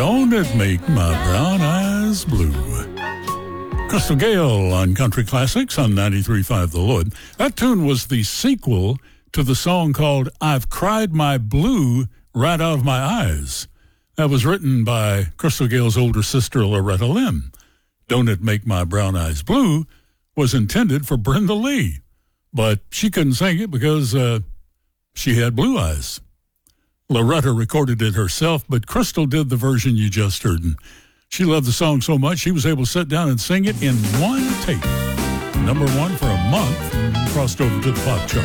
Don't it make my brown eyes blue? Crystal Gale on Country Classics on 93.5 The Lord. That tune was the sequel to the song called I've Cried My Blue Right Out of My Eyes. That was written by Crystal Gale's older sister, Loretta Lynn. Don't It Make My Brown Eyes Blue was intended for Brenda Lee, but she couldn't sing it because she had blue eyes. Loretta recorded it herself, but Crystal did the version you just heard. And she loved the song so much, she was able to sit down and sing it in one take. Number one for a month, and crossed over to the pop chart.